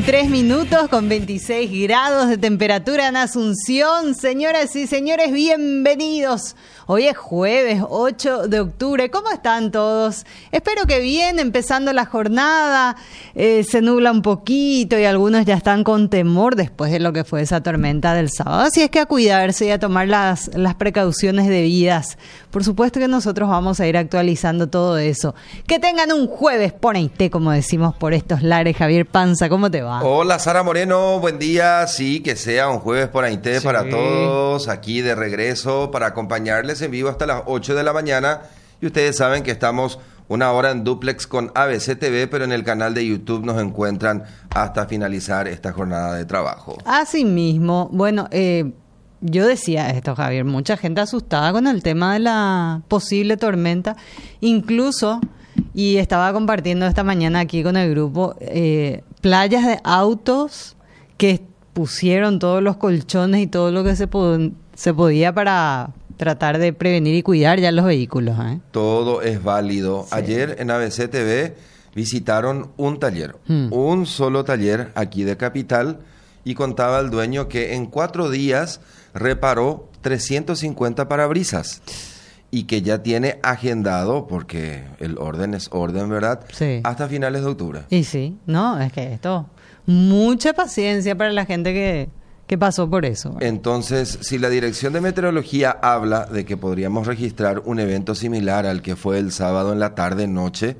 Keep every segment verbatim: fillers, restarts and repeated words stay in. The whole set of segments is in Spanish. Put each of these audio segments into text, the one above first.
tres minutos con veintiséis grados de temperatura en Asunción. Señoras y señores, bienvenidos. Hoy es jueves ocho de octubre. ¿Cómo están todos? Espero que bien, empezando la jornada. Eh, se nubla un poquito y algunos ya están con temor después de lo que fue esa tormenta del sábado. Así es que a cuidarse y a tomar las, las precauciones debidas. Por supuesto que nosotros vamos a ir actualizando todo eso. Que tengan un jueves ponente, como decimos por estos lares. Javier Panza, ¿cómo te va? Hola Sara Moreno, buen día. Sí, que sea un jueves ponente sí. Para todos. Aquí de regreso para acompañarles en vivo hasta las ocho de la mañana. Y ustedes saben que estamos una hora en duplex con A B C T V, pero en el canal de YouTube nos encuentran hasta finalizar esta jornada de trabajo. Así mismo, bueno, eh... yo decía esto, Javier, mucha gente asustada con el tema de la posible tormenta, incluso, y estaba compartiendo esta mañana aquí con el grupo, eh, playas de autos que pusieron todos los colchones y todo lo que se, pod- se podía para tratar de prevenir y cuidar ya los vehículos. ¿eh? Todo es válido. Sí. Ayer en A B C T V visitaron un taller, hmm. un solo taller aquí de Capital, y contaba el dueño que en cuatro días reparó trescientos cincuenta parabrisas y que ya tiene agendado, porque el orden es orden, ¿verdad? Sí. Hasta finales de octubre. Y sí, no, es que esto, mucha paciencia para la gente que, que pasó por eso. ¿verdad? Entonces, si la Dirección de Meteorología habla de que podríamos registrar un evento similar al que fue el sábado en la tarde-noche,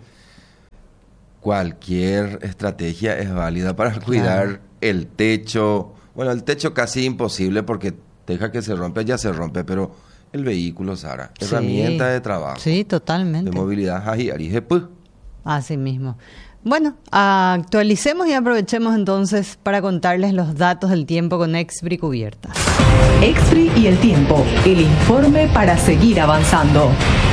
cualquier estrategia es válida para cuidar claro. el techo. Bueno, el techo casi imposible porque deja que se rompe, ya se rompe, pero el vehículo, Sara, sí. herramienta de trabajo. Sí, totalmente. De movilidad, así mismo. Bueno, actualicemos y aprovechemos entonces para contarles los datos del tiempo con Expri Cubiertas. Expri y el tiempo, el informe para seguir avanzando.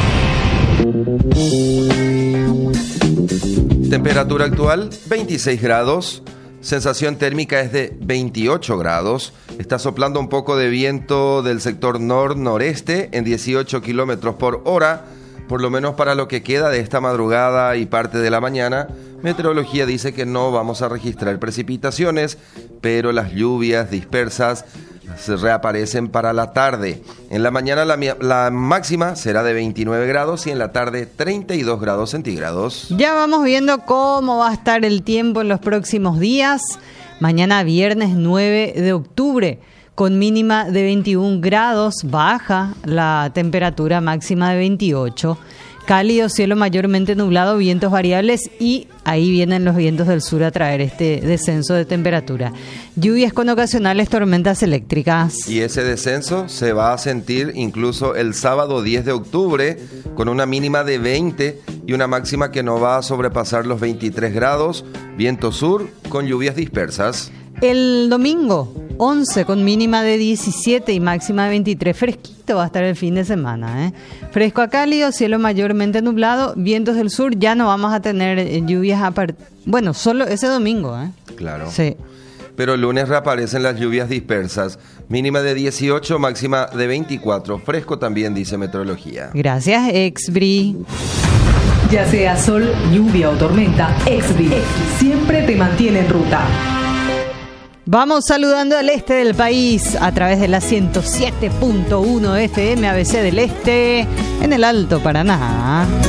Temperatura actual, veintiséis grados. Sensación térmica es de veintiocho grados. Está soplando un poco de viento del sector nor-noreste en dieciocho kilómetros por hora, por lo menos para lo que queda de esta madrugada y parte de la mañana. Meteorología dice que no vamos a registrar precipitaciones, pero las lluvias dispersas se reaparecen para la tarde. En la mañana la, la máxima será de veintinueve grados y en la tarde treinta y dos grados centígrados. Ya vamos viendo cómo va a estar el tiempo en los próximos días. Mañana viernes nueve de octubre con mínima de veintiún grados, baja la temperatura máxima de veintiocho. Cálido, cielo mayormente nublado, vientos variables y ahí vienen los vientos del sur a traer este descenso de temperatura. Lluvias con ocasionales tormentas eléctricas. Y ese descenso se va a sentir incluso el sábado diez de octubre con una mínima de veinte y una máxima que no va a sobrepasar los veintitrés grados, viento sur con lluvias dispersas. El domingo once con mínima de diecisiete y máxima de veintitrés. Fresquito va a estar el fin de semana, ¿eh? Fresco a cálido, cielo mayormente nublado, vientos del sur. Ya no vamos a tener eh, lluvias a part... Bueno, solo ese domingo, ¿eh? Claro. Sí. Pero el lunes reaparecen las lluvias dispersas. Mínima de dieciocho, máxima de veinticuatro. Fresco también, dice Meteorología. Gracias, Expri. Ya sea sol, lluvia o tormenta, Expri siempre te mantiene en ruta. Vamos saludando al este del país a través de la ciento siete punto uno F M A B C del Este en el Alto Paraná.